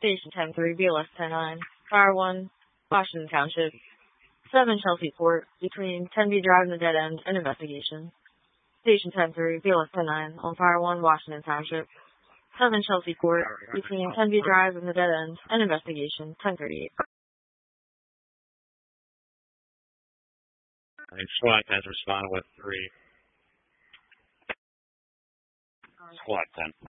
Station 10-3, BLS 10-9, Fire 1, Washington Township. 7 Chelsea Court, between 10B Drive and the Dead End, and investigation. Station 10-3, BLS 10-9, on Fire 1, Washington Township. 7 Chelsea Court, between 10B Drive and the Dead End, and investigation. 1038. And SWAT has responded with 3. SWAT 10.